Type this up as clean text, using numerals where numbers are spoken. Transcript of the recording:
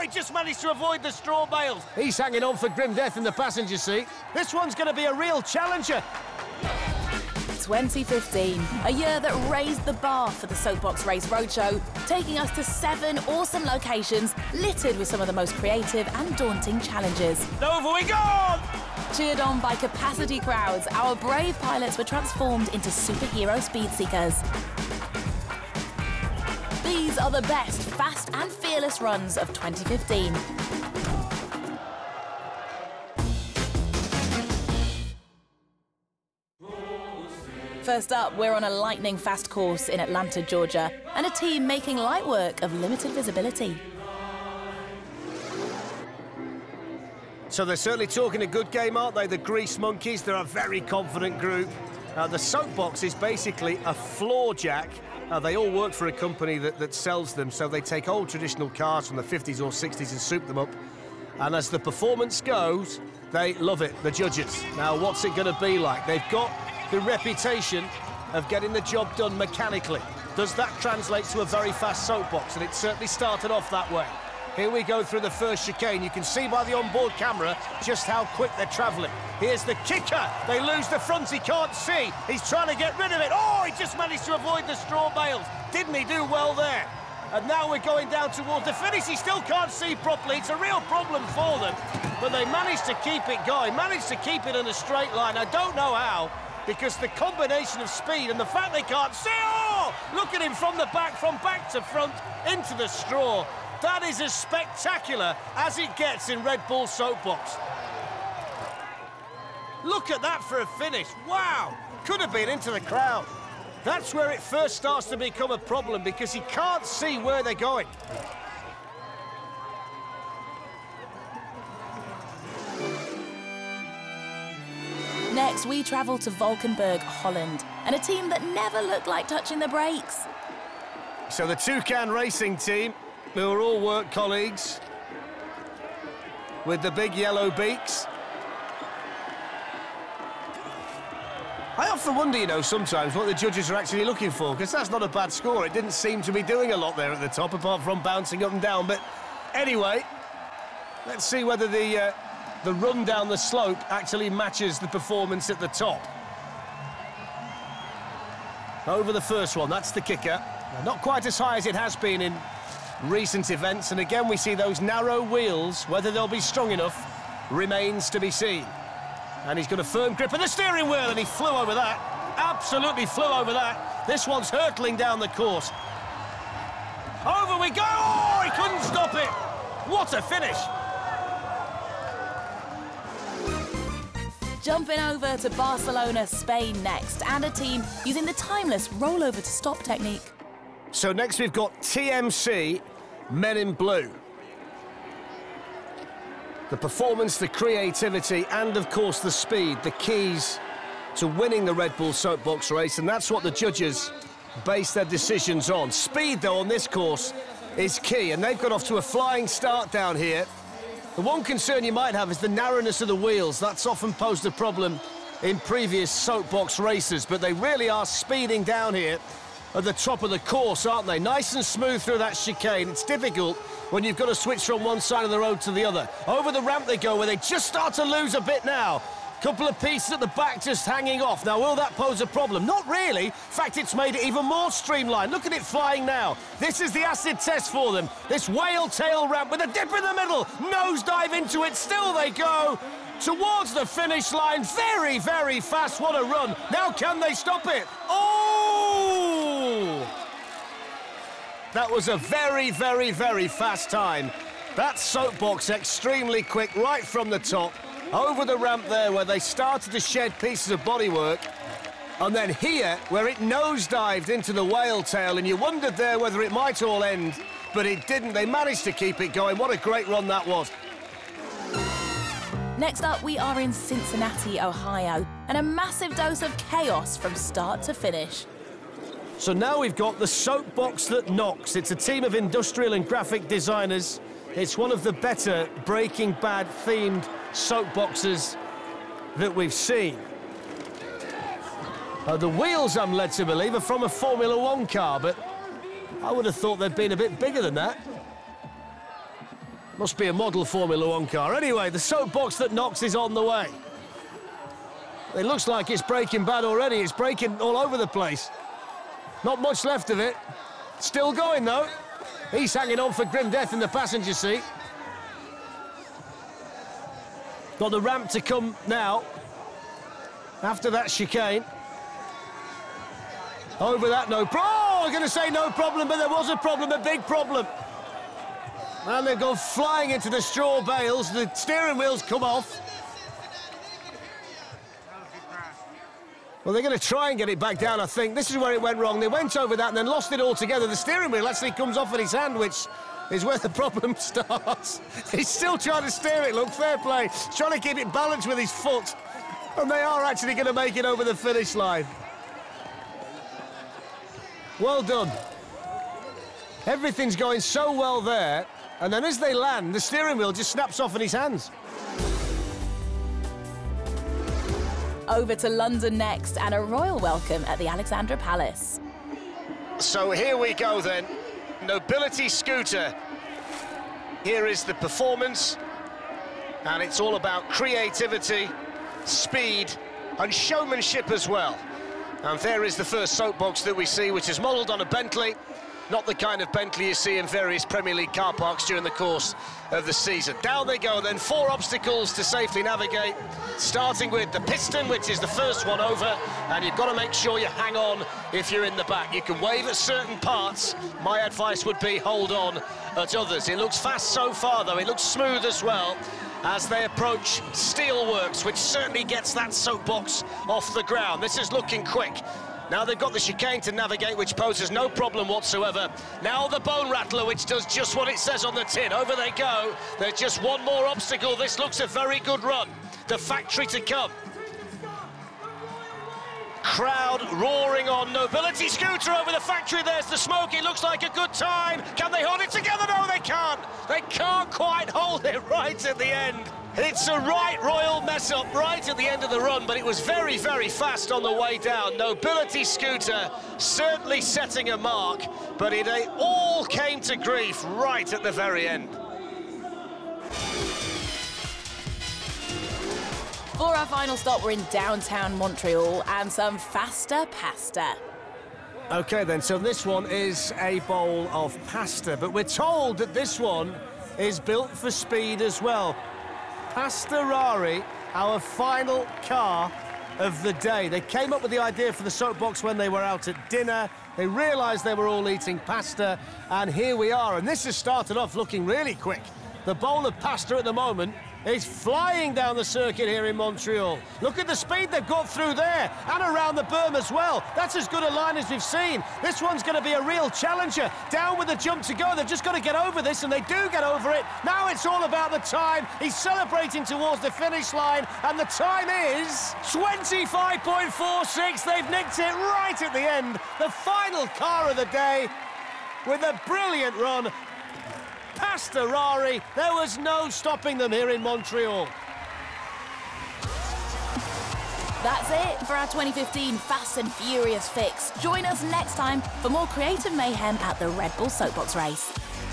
he just managed to avoid the straw bales. He's hanging on for grim death in the passenger seat. This one's going to be a real challenger. 2015, a year that raised the bar for the Soapbox Race Roadshow, taking us to 7 awesome locations littered with some of the most creative and daunting challenges. Over we go! Cheered on by capacity crowds, our brave pilots were transformed into superhero speed seekers. These are the best fast and fearless runs of 2015. First up, we're on a lightning-fast course in Atlanta, Georgia, and a team making light work of limited visibility. So they're certainly talking a good game, aren't they? The Grease Monkeys, they're a very confident group. The Soapbox is basically a floor jack. They all work for a company that sells them, so they take old traditional cars from the 50s or 60s and soup them up. And as the performance goes, they love it, the judges. Now, what's it going to be like? They've got the reputation of getting the job done mechanically. Does that translate to a very fast Soapbox? And it certainly started off that way. Here we go through the first chicane. You can see by the onboard camera just how quick they're travelling. Here's the kicker. They lose the front, he can't see. He's trying to get rid of it. Oh, he just managed to avoid the straw bales. Didn't he do well there? And now we're going down towards the finish. He still can't see properly. It's a real problem for them. But they managed to keep it going, managed to keep it in a straight line. I don't know how, because the combination of speed and the fact they can't see, oh, look at him from back to front, into the straw. That is as spectacular as it gets in Red Bull Soapbox. Look at that for a finish. Wow, could have been into the crowd. That's where it first starts to become a problem, because he can't see where they're going. Next, we travel to Valkenburg, Holland, and a team that never looked like touching the brakes. So the Toucan Racing team, who are all work colleagues, with the big yellow beaks. I often wonder, you know, sometimes what the judges are actually looking for, because that's not a bad score. It didn't seem to be doing a lot there at the top, apart from bouncing up and down. But anyway, let's see whether the run down the slope actually matches the performance at the top. Over the first one, that's the kicker. Not quite as high as it has been in recent events, and again we see those narrow wheels. Whether they'll be strong enough remains to be seen. And he's got a firm grip of the steering wheel, and he flew over that. Absolutely flew over that. This one's hurtling down the course. Over we go! Oh, he couldn't stop it! What a finish! Jumping over to Barcelona, Spain next, and a team using the timeless rollover to stop technique. So next we've got TMC, Men in Blue. The performance, the creativity, and of course the speed, the keys to winning the Red Bull Soapbox race, and that's what the judges base their decisions on. Speed, though, on this course is key, and they've got off to a flying start down here. The one concern you might have is the narrowness of the wheels. That's often posed a problem in previous Soapbox races, but they really are speeding down here at the top of the course, aren't they? Nice and smooth through that chicane. It's difficult when you've got to switch from one side of the road to the other. Over the ramp they go, where they just start to lose a bit now. Couple of pieces at the back just hanging off. Now, will that pose a problem? Not really. In fact, it's made it even more streamlined. Look at it flying now. This is the acid test for them. This whale tail ramp with a dip in the middle. Nosedive into it. Still they go towards the finish line. Very, very fast. What a run. Now, can they stop it? Oh! That was a very, very, very fast time. That Soapbox extremely quick right from the top. Over the ramp there where they started to shed pieces of bodywork. And then here where it nosedived into the whale tail, and you wondered there whether it might all end, but it didn't. They managed to keep it going. What a great run that was. Next up, we are in Cincinnati, Ohio, and a massive dose of chaos from start to finish. So now we've got the Soapbox that knocks. It's a team of industrial and graphic designers. It's one of the better Breaking Bad themed soapboxes that we've seen. The wheels, I'm led to believe, are from a Formula One car, but I would have thought they'd been a bit bigger than that. Must be a model Formula One car. Anyway, the soapbox that knocks is on the way. It looks like it's breaking bad already. It's breaking all over the place. Not much left of it. Still going, though. He's hanging on for grim death in the passenger seat. Got the ramp to come now. After that chicane. Over that, no problem. Oh, I'm going to say no problem, but there was a problem, a big problem. And they've gone flying into the straw bales. The steering wheels come off. Well, they're going to try and get it back down, I think. This is where it went wrong. They went over that and then lost it altogether. The steering wheel actually comes off in his hand, which is where the problem starts. He's still trying to steer it, look, fair play. He's trying to keep it balanced with his foot. And they are actually going to make it over the finish line. Well done. Everything's going so well there. And then as they land, the steering wheel just snaps off in his hands. Over to London next and a royal welcome at the Alexandra Palace. So here we go then. Nobility Scooter. Here is the performance. And it's all about creativity, speed and showmanship as well. And there is the first soapbox that we see, which is modelled on a Bentley. Not the kind of Bentley you see in various Premier League car parks during the course of the season. Down they go then, 4 obstacles to safely navigate, starting with the piston, which is the first one over, and you've got to make sure you hang on if you're in the back. You can wave at certain parts. My advice would be hold on at others. It looks fast so far, though. It looks smooth as well as they approach Steelworks, which certainly gets that soapbox off the ground. This is looking quick. Now they've got the chicane to navigate, which poses no problem whatsoever. Now the Bone Rattler, which does just what it says on the tin. Over they go. There's just one more obstacle. This looks a very good run. The factory to come. Crowd roaring on. Nobility Scooter over the factory. There's the smoke. It looks like a good time. Can they hold it together? No, they can't. They can't quite hold it right at the end. It's a right royal mess-up right at the end of the run, but it was very, very fast on the way down. Nobility Scooter certainly setting a mark, but it all came to grief right at the very end. For our final stop, we're in downtown Montreal and some faster pasta. OK, then, so this one is a bowl of pasta, but we're told that this one is built for speed as well. Pastorari, our final car of the day. They came up with the idea for the soapbox when they were out at dinner. They realised they were all eating pasta, and here we are. And this has started off looking really quick. The bowl of pasta at the moment is flying down the circuit here in Montreal. Look at the speed they've got through there and around the berm as well. That's as good a line as we've seen. This one's going to be a real challenger. Down with the jump to go. They've just got to get over this, and they do get over it. Now it's all about the time. He's celebrating towards the finish line, and the time is 25.46. They've nicked it right at the end. The final car of the day with a brilliant run. Pastorari, there was no stopping them here in Montreal. That's it for our 2015 Fast and Furious fix. Join us next time for more creative mayhem at the Red Bull Soapbox Race.